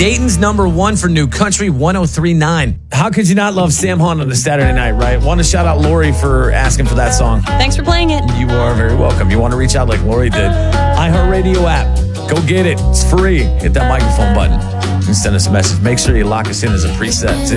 Dayton's number one for New Country 103.9. How could you not love Sam Hunt on a Saturday night, right? Want to shout out Lori for asking for that song. Thanks for playing it. You are very welcome. You want to reach out like Lori did. iHeartRadio app. Go get it. It's free. Hit that microphone button and send us a message. Make sure you lock us in as a preset, too.